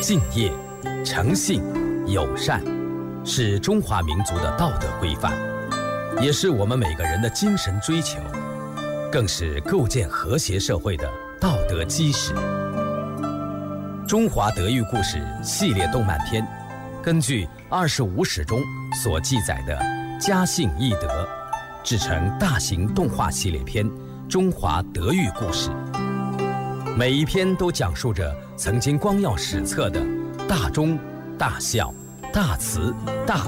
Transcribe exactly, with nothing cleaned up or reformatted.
敬业、诚信、友善，是中华民族的道德规范，也是我们每个人的精神追求，更是构建和谐社会的道德基石。中华德育故事系列动漫片，根据二十五史中所记载的家信义德，制成大型动画系列片《中华德育故事》。每一篇都讲述着曾经光耀史册的大忠、大孝、大慈、大